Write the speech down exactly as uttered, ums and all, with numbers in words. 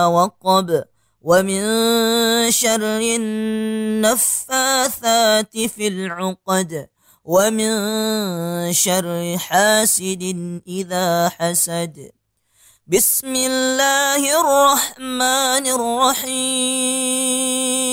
إذا وقب ومن شر النفاثات في العقد ومن شر حاسد إذا حسد. بسم الله الرحمن الرحيم.